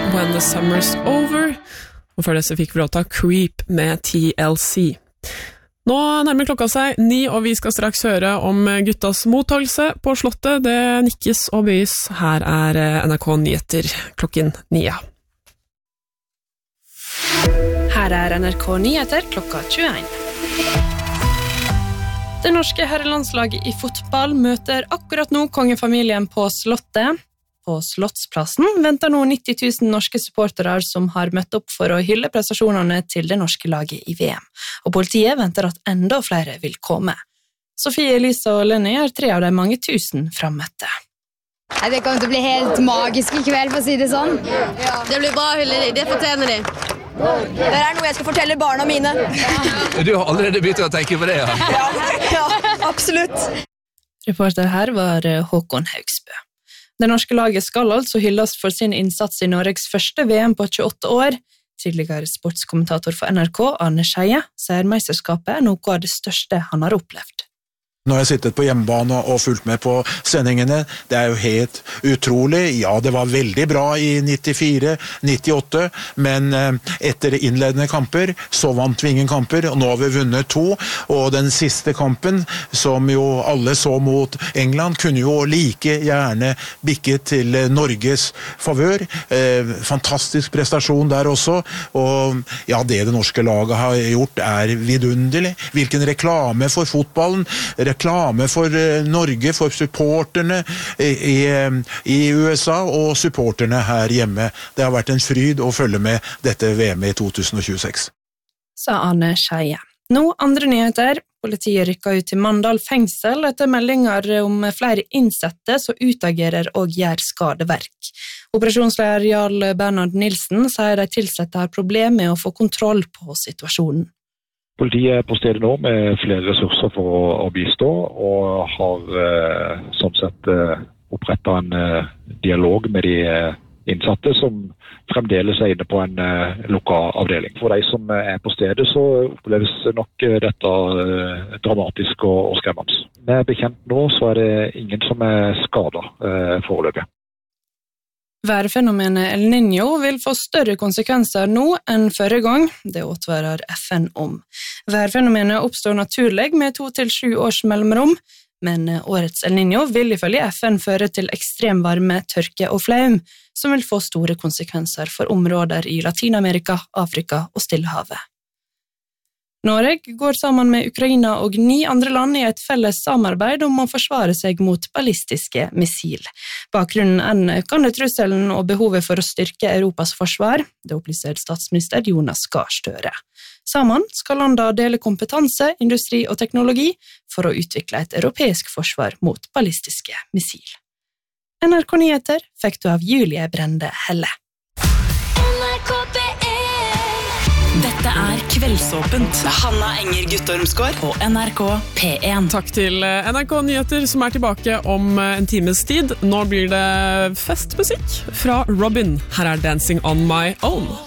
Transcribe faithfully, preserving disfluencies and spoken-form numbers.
When the Summer's Over, og før det så fikk vi låta Creep med T L C. Nå nærmer klokka seg ni, og vi skal straks høre om guttas mottagelse på Slottet. Det nikkes og bøyes. Her er N R K Nyheter klokken ni. Her er N R K Nyheter klokka tjueen. Det norske herrelandslaget i fotball møter akkurat nå kongefamilien på Slottet. På Slottsplassen venter nå nitti tusen norske supportere som har møtt opp for å hylle prestasjonene til det norske laget i V M. Og politiet venter at enda flere vil komme. Sofie, Elisa og Lenny er tre av de mange tusen frammøtte. Det kommer til å bli helt magisk i kveld, for å si det sånn. Ja. Det blir bra hylleri, det fortjener de. Det er noe jeg skal fortelle barna mine. Ja. Du har allerede begynt å tenke på det, ja? Ja, ja, absolutt. Reporter her var Håkon Haugsbø. Det norske laget skal altså hylles for sin innsats i Norges første V M på tjueåtte år. Tidligere sportskommentator for N R K, Arne Skeie, sier mesterskapet er noe av det største han har opplevd. Nå har jeg sittet på hjemmebane og fulgt med på sendingene. Det er jo helt utrolig. Ja, det var veldig bra i nittifire nittiåtte, men etter innledende kamper så vant vi ingen kamper, og nå har vi vunnet to. Og den siste kampen, som jo alle så mot England, kunne jo like gjerne bikket til Norges favør. Eh, fantastisk prestasjon der også. Og ja, det det norske laget har gjort er vidunderlig. Hvilken reklame for fotballen, reklame for Norge, for supporterne i, i U S A og supporterne her hjemme. Det har vært en fryd å følge med dette V M i to tusen tjueseks. Sa Arne Skeie. Nå andre nyheter. Politiet rykker ut til Mandal fengsel etter meldinger om flere innsatte som utagerer og gjør skadeverk. Operasjonsleder Jarl Bernhard Nilsen sier de tilsatte har problemer med å få kontroll på situasjonen. Politiet er på stedet nå med flere ressurser for å, å bistå, og har eh, sånn sett eh, opprettet en eh, dialog med de eh, innsatte som fremdeles er inne på en eh, lukket avdeling. For de som er på stedet så oppleves nok eh, dette eh, dramatisk og, og skremmende. Med bekjent nå så er det ingen som er skadet eh, foreløpig. Værfenomenet El Niño vil få større konsekvenser nå enn forrige gang, det advarer F N om. Værfenomenet oppstår naturlig med to til sju års mellomrom, men årets El Niño vil ifølge F N føre til ekstrem varme, tørke og flaum, som vil få store konsekvenser for områder i Latinamerika, Afrika og Stillehavet. Norge går sammen med Ukraina og ni andre land i et felles samarbeid om å forsvare seg mot ballistiske missil. Bakgrunnen er den økende trusselen og behovet for å styrke Europas forsvar, det opplyser statsminister Jonas Gahr Støre. Sammen skal landene dele kompetanse, industri og teknologi for å utvikle et europeisk forsvar mot ballistiske missil. N R K Nyheter fikk du av Julie Brende Helle. Dette er Kveldsåpent med Hanna Enger Guttormsgård på N R K P en. Takk til N R K Nyheter som er tilbake om en times tid. Nå blir det festmusikk fra Robin. Her er Dancing on My Own.